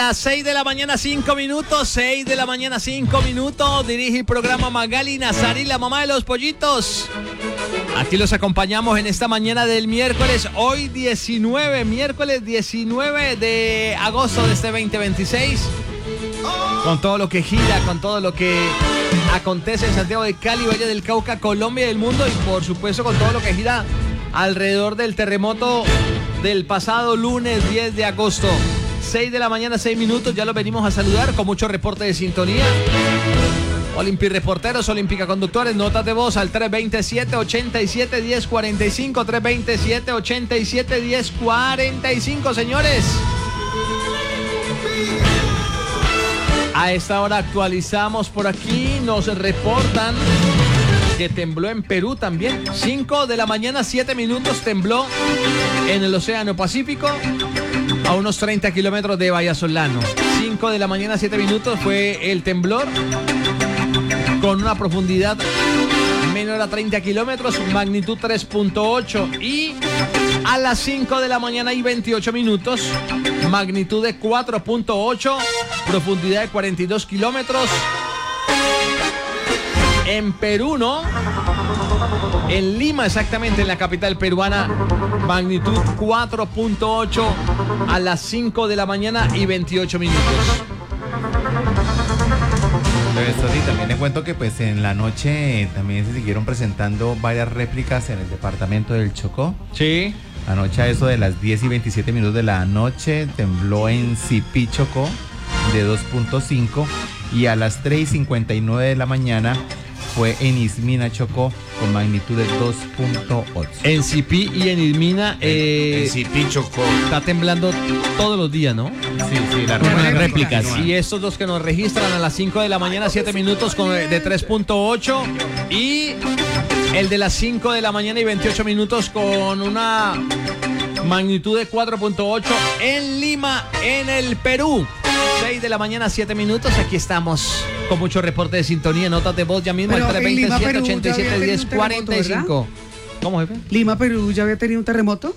las 6 de la mañana, 5 minutos. 6 de la mañana, 5 minutos. Dirige el programa Magali Nazarí, la mamá de los pollitos. Aquí los acompañamos en esta mañana del miércoles, hoy 19, miércoles 19 de agosto de este 2026. Con todo lo que gira, con todo lo que acontece en Santiago de Cali, Valle del Cauca, Colombia y el mundo. Y por supuesto con todo lo que gira alrededor del terremoto del pasado lunes 10 de agosto. 6 de la mañana, 6 minutos, ya los venimos a saludar con mucho reporte de sintonía. Olimpi Reporteros, Olímpica Conductores, notas de voz al 327-87-1045, 327-87-1045, señores. A esta hora actualizamos por aquí, nos reportan que tembló en Perú también. 5 de la mañana, 7 minutos, tembló en el Océano Pacífico, a unos 30 kilómetros de Vallasolano. 5 de la mañana, 7 minutos fue el temblor, con una profundidad menor a 30 kilómetros, magnitud 3.8. Y a las 5 de la mañana y 28 minutos, magnitud de 4.8, profundidad de 42 kilómetros. En Perú, ¿no? En Lima, exactamente, en la capital peruana, magnitud 4.8 a las 5 de la mañana y 28 minutos. Eso sí, también les cuento que pues en la noche también se siguieron presentando varias réplicas en el departamento del Chocó. Sí. Anoche a eso de las 10 y 27 minutos de la noche tembló en Sipí, Chocó, de 2.5, y a las 3 y 59 de la mañana fue en Ismina, Chocó, con magnitud de 2.8. En Sipí y en Ismina, en Sipí, Chocó, está temblando todos los días, ¿no? Sí, las réplicas. Y estos dos que nos registran a las 5 de la mañana, 7 minutos de 3.8, y el de las 5 de la mañana y 28 minutos con una magnitud de 4.8 en Lima, en el Perú. 6 de la mañana, 7 minutos, aquí estamos con mucho reporte de sintonía, notas de voz ya mismo al 327-87-1045. ¿Cómo, jefe? Lima, Perú, ¿ya había tenido un terremoto?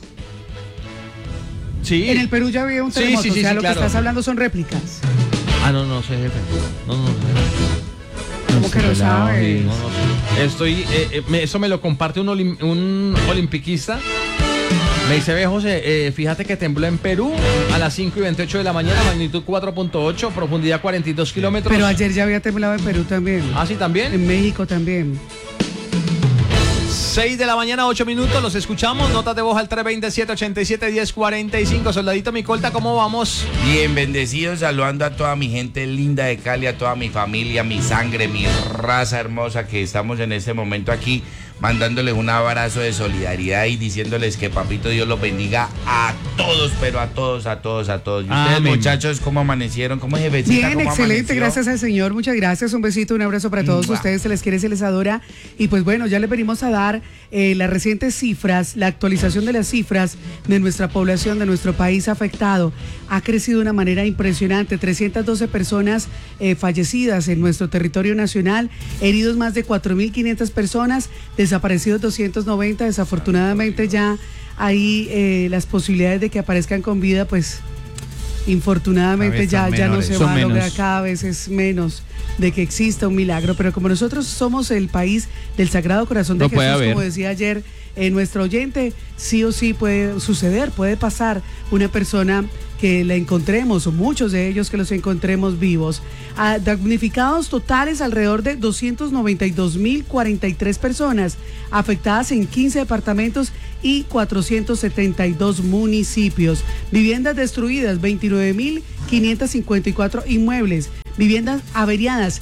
Sí. En el Perú ya había un terremoto, sí, o sea, lo claro. que estás hablando son réplicas. No sé, jefe. No sé. ¿Cómo que no sabes? No sé. Eso me lo comparte un olimpiquista. Me dice, ve, José, fíjate que tembló en Perú a las 5 y 28 de la mañana, magnitud 4.8, profundidad 42 kilómetros. Pero ayer ya había temblado en Perú también. ¿Ah, sí, también? En México también. 6 de la mañana, 8 minutos, los escuchamos. Notas de voz al 327-87-1045. Soldadito Micolta, ¿cómo vamos? bien bendecido, saludando a toda mi gente linda de Cali, a toda mi familia, mi sangre, mi raza hermosa, que estamos en este momento aquí, mandándoles un abrazo de solidaridad y diciéndoles que papito Dios los bendiga a todos, pero a todos. Y ustedes, amén, muchachos, ¿cómo amanecieron? ¿Cómo es, jefecita? Bien, ¿Cómo excelente, amaneció? gracias al Señor, muchas gracias, un besito, un abrazo para todos ustedes, se les quiere, se les adora. Y pues bueno, ya les venimos a dar las recientes cifras, la actualización de las cifras de nuestra población, de nuestro país afectado. Ha crecido de una manera impresionante, 312 personas fallecidas en nuestro territorio nacional, heridos más de 4.500 personas, desaparecidos 290, desafortunadamente ya hay las posibilidades de que aparezcan con vida, pues infortunadamente ya no se va a lograr, cada vez es menos de que exista un milagro, pero como nosotros somos el país del Sagrado Corazón de Jesús, como decía ayer nuestro oyente, sí o sí puede suceder, puede pasar una persona que la encontremos, o muchos de ellos que los encontremos vivos. Damnificados totales alrededor de 292.043 personas, afectadas en 15 departamentos y 472 municipios. Viviendas destruidas, 29.554 inmuebles. Viviendas averiadas,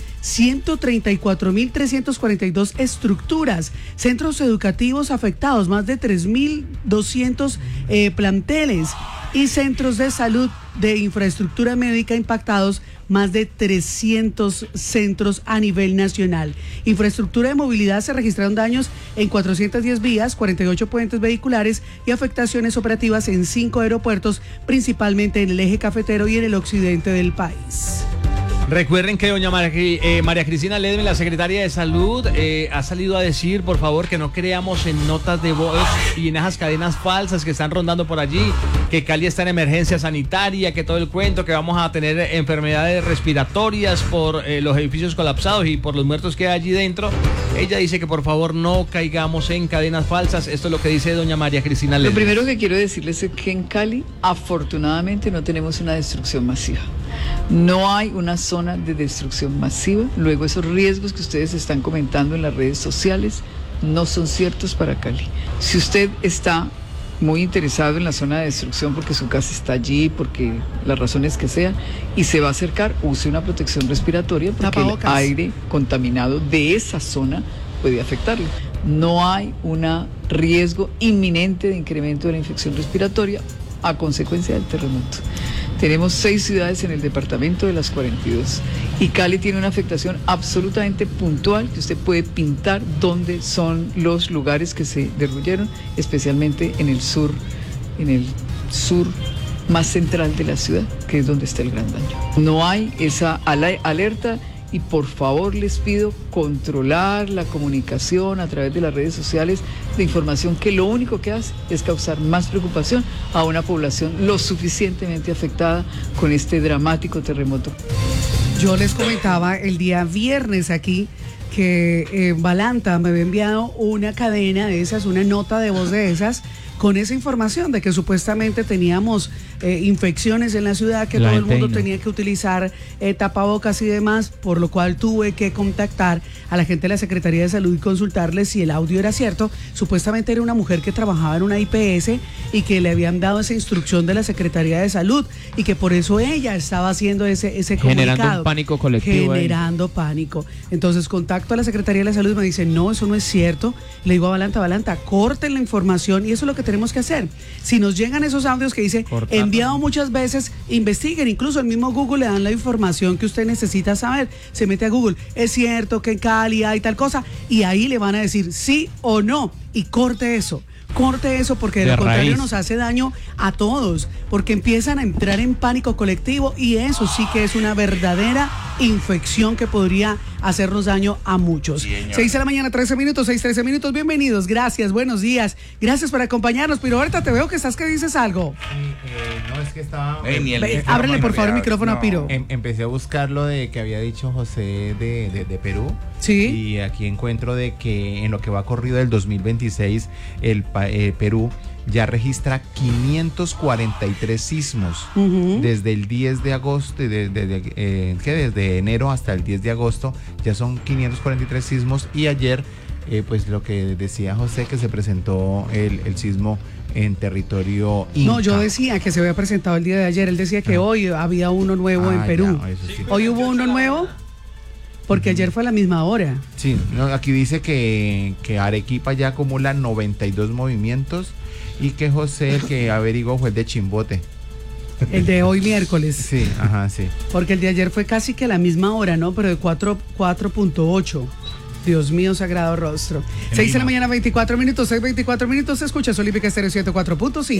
134.342 estructuras. Centros educativos afectados, más de 3.200 planteles. Y centros de salud de infraestructura médica impactados, más de 300 centros a nivel nacional. Infraestructura de movilidad, se registraron daños en 410 vías, 48 puentes vehiculares y afectaciones operativas en 5 aeropuertos, principalmente en el eje cafetero y en el occidente del país. Recuerden que doña María Cristina Ledesma, la secretaria de Salud, ha salido a decir, por favor, que no creamos en notas de voz y en esas cadenas falsas que están rondando por allí, que Cali está en emergencia sanitaria, que todo el cuento, que vamos a tener enfermedades respiratorias por los edificios colapsados y por los muertos que hay allí dentro. Ella dice que por favor no caigamos en cadenas falsas. Esto es lo que dice doña María Cristina Ledesma. Lo primero que quiero decirles es que en Cali, afortunadamente, no tenemos una destrucción masiva. No hay una zona de destrucción masiva. Luego, esos riesgos que ustedes están comentando en las redes sociales no son ciertos para Cali. Si usted está muy interesado en la zona de destrucción porque su casa está allí, porque las razones que sean, y se va a acercar, use una protección respiratoria porque el aire contaminado de esa zona puede afectarlo. No hay un riesgo inminente de incremento de la infección respiratoria a consecuencia del terremoto. Tenemos 6 ciudades en el departamento de las 42 y Cali tiene una afectación absolutamente puntual que usted puede pintar dónde son los lugares que se derruyeron, especialmente en el sur más central de la ciudad, que es donde está el gran daño. No hay esa alerta y por favor les pido controlar la comunicación a través de las redes sociales de información que lo único que hace es causar más preocupación a una población lo suficientemente afectada con este dramático terremoto. Yo les comentaba el día viernes aquí que Balanta me había enviado una cadena de esas, una nota de voz de esas, con esa información de que supuestamente teníamos infecciones en la ciudad, que todo el mundo tenía que utilizar tapabocas y demás, por lo cual tuve que contactar a la gente de la Secretaría de Salud y consultarles si el audio era cierto. Supuestamente era una mujer que trabajaba en una IPS y que le habían dado esa instrucción de la Secretaría de Salud y que por eso ella estaba haciendo ese comunicado. Generando un pánico colectivo. Generando pánico. Entonces contacto a la Secretaría de la Salud y me dice, no, eso no es cierto. Le digo a Balanta, corten la información y eso es lo que tenemos que hacer. Si nos llegan esos audios que dice enviado muchas veces, investiguen, incluso el mismo Google le dan la información que usted necesita saber. Se mete a Google, es cierto que en Cali hay tal cosa, y ahí le van a decir sí o no, y corte eso porque de lo contrario raíz nos hace daño a todos, porque empiezan a entrar en pánico colectivo y eso sí que es una verdadera infección que podría hacernos daño a muchos. Sí, 6 de la mañana, 13 minutos, 6:13, bienvenidos, gracias, buenos días, gracias por acompañarnos. Pero ahorita te veo que estás que dices algo. No, es que estaba... ábrele por favor el micrófono a Piro. Empecé a buscar lo de que había dicho José de Perú. Sí. Y aquí encuentro de que en lo que va corrido del 2026, el Perú ya registra 543 sismos desde el 10 de agosto, desde enero hasta el 10 de agosto, ya son 543 sismos y ayer, pues lo que decía José, que se presentó el sismo en territorio Inca. No, yo decía que se había presentado el día de ayer, él decía que hoy había uno nuevo en Perú. Ya, sí. ¿Hoy hubo uno nuevo? Porque ayer fue a la misma hora. Sí, no, aquí dice que Arequipa ya acumula 92 movimientos y que José, el que averiguó, fue el de Chimbote. El de hoy miércoles. Sí, ajá, sí. Porque el de ayer fue casi que a la misma hora, ¿no? Pero de 4.8. Dios mío, sagrado rostro. 6 de la mañana, 24 minutos, 6:24, escucha Olímpica Estéreo 104.5.